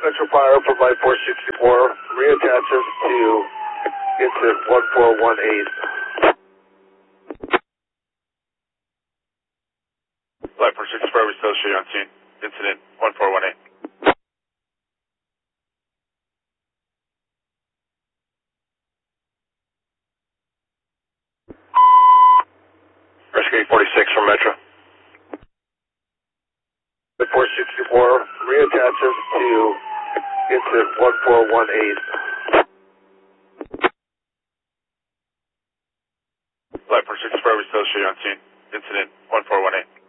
Metro Fire from Light 464 reattaches to incident 1418. Light 464, we still show you on scene. Incident 1418. Rescue 46 from Metro. The 464 reattaches to incident 1418. Light 464, we still show you on scene. Incident 1418.